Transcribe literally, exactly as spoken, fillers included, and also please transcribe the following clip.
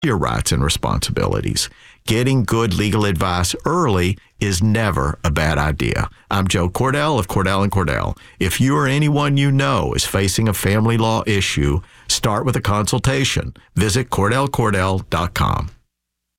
your rights and responsibilities. Getting good legal advice early is never a bad idea. I'm Joe Cordell of Cordell and Cordell. If you or anyone you know is facing a family law issue, start with a consultation. Visit Cordell Cordell dot com.